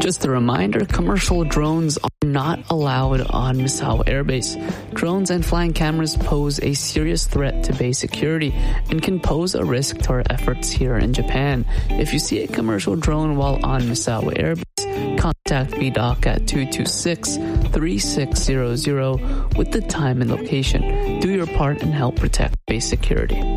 Just a reminder, commercial drones are not allowed on Misawa Air Base. Drones and flying cameras pose a serious threat to base security and can pose a risk to our efforts here in Japan. If you see a commercial drone while on Misawa Air Base, contact VDOC at 226-3600 with the time and location. Do your part and help protect base security.